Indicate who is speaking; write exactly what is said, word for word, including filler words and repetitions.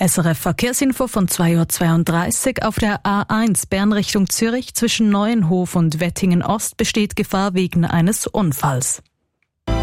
Speaker 1: S R F Verkehrsinfo von zwei Uhr zweiunddreißig. Auf der A eins Bern Richtung Zürich zwischen Neuenhof und Wettingen Ost besteht Gefahr wegen eines Unfalls.